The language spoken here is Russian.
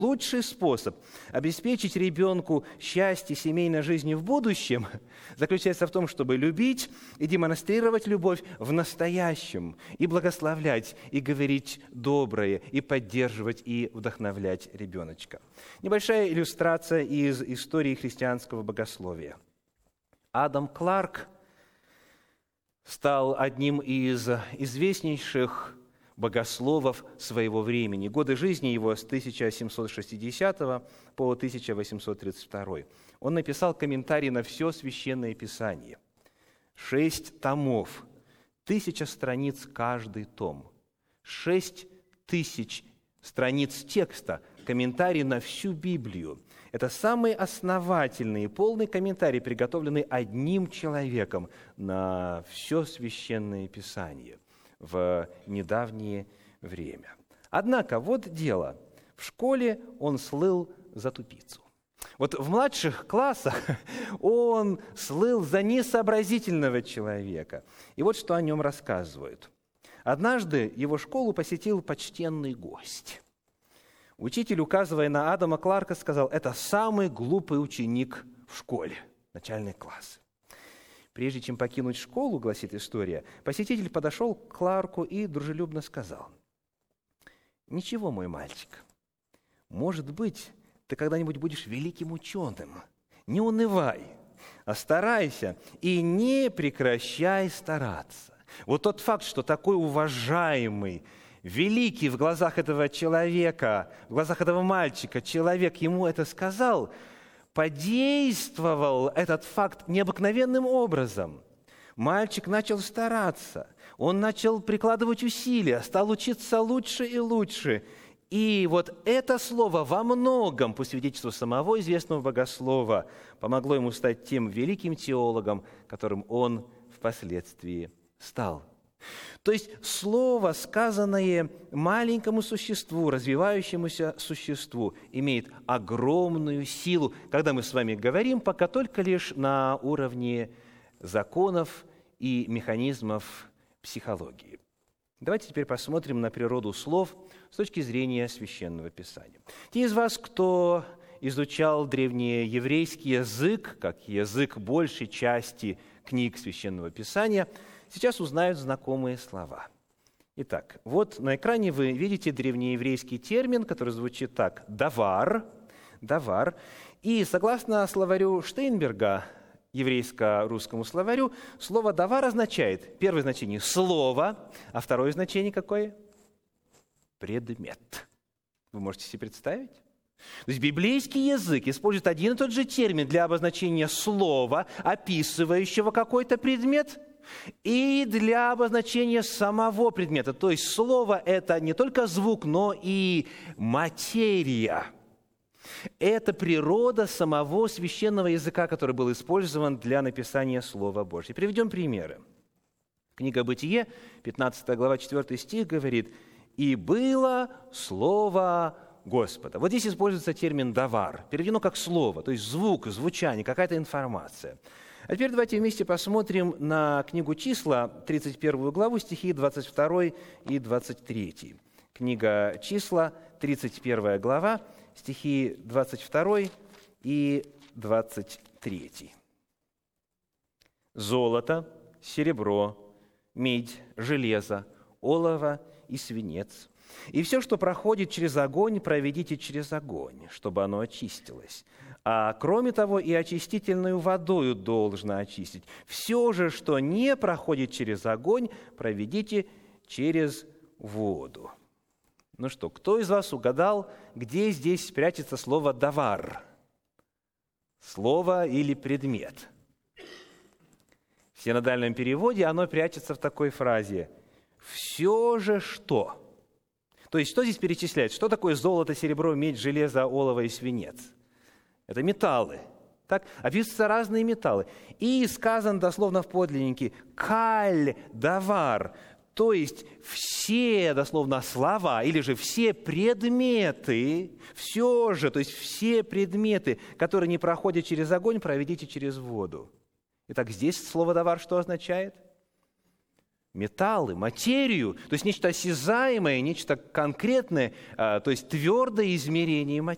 Лучший способ обеспечить ребенку счастье семейной жизни в будущем заключается в том, чтобы любить и демонстрировать любовь в настоящем, и благословлять, и говорить доброе, и поддерживать, и вдохновлять ребеночка. Небольшая иллюстрация из истории христианского богословия. Адам Кларк стал одним из известнейших богословов своего времени. Годы жизни его с 1760 по 1832. Он написал комментарий на все Священное Писание. 6 томов, 1000 страниц каждый том. 6000 страниц текста, комментарий на всю Библию. Это самый основательный и полный комментарий, приготовленный одним человеком на все Священное Писание в недавнее время. Однако, вот дело. В школе он слыл за тупицу. Вот в младших классах он слыл за несообразительного человека. И вот что о нем рассказывают. Однажды его школу посетил почтенный гость. Учитель, указывая на Адама Кларка, сказал: «Это самый глупый ученик в школе, начальный класс». Прежде чем покинуть школу, гласит история, посетитель подошел к Кларку и дружелюбно сказал: «Ничего, мой мальчик, может быть, ты когда-нибудь будешь великим ученым. Не унывай, а старайся и не прекращай стараться». Вот тот факт, что такой уважаемый, великий в глазах этого человека, в глазах этого мальчика человек ему это сказал, подействовал этот факт необыкновенным образом. Мальчик начал стараться, он начал прикладывать усилия, стал учиться лучше и лучше. И вот это слово во многом, по свидетельству самого известного богослова, помогло ему стать тем великим теологом, которым он впоследствии стал. То есть слово, сказанное маленькому существу, развивающемуся существу, имеет огромную силу, когда мы с вами говорим пока только лишь на уровне законов и механизмов психологии. Давайте теперь посмотрим на природу слов с точки зрения Священного Писания. Те из вас, кто изучал древнееврейский язык, как язык большей части книг Священного Писания, сейчас узнают знакомые слова. Итак, вот на экране вы видите древнееврейский термин, который звучит так: «давар». «Давар». И согласно словарю Штейнберга, еврейско-русскому словарю, слово «давар» означает, первое значение – слово, а второе значение какое? Предмет. Вы можете себе представить? То есть библейский язык использует один и тот же термин для обозначения слова, описывающего какой-то предмет, и для обозначения самого предмета. То есть слово – это не только звук, но и материя. Это природа самого священного языка, который был использован для написания Слова Божьего. Приведем примеры. Книга Бытие, 15 глава, 4 стих говорит: «И было Слово Господа». Вот здесь используется термин «давар», переведено как слово, то есть звук, звучание, какая-то информация. А теперь давайте вместе посмотрим на книгу Числа, 31 главу, стихи 22 и 23. Книга Числа, 31 глава, стихи 22 и 23. «Золото, серебро, медь, железо, олово и свинец, и все, что проходит через огонь, проведите через огонь, чтобы оно очистилось. А кроме того, и очистительную водою должно очистить. Все же, что не проходит через огонь, проведите через воду». Ну что, кто из вас угадал, где здесь прячется слово «давар»? Слово или предмет? В синодальном переводе оно прячется в такой фразе: «все же что». То есть, что здесь перечисляется? Что такое золото, серебро, медь, железо, олово и свинец? Это металлы. Так? Описываются разные металлы. И сказано дословно в подлиннике «каль давар». То есть все, дословно, слова, или же все предметы, все же, то есть все предметы, которые не проходят через огонь, проведите через воду. Итак, здесь слово «давар» что означает? Металлы, материю, то есть нечто осязаемое, нечто конкретное, то есть твердое измерение материи.